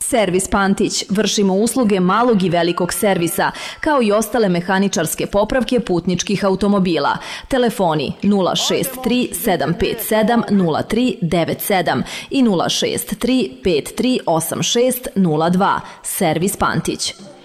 Servis Pantić. Vršimo usluge malog i velikog servisa, kao i ostale mehaničarske popravke putničkih automobila. Telefoni 063 757 0397 i 063 5386 02. Servis Pantić.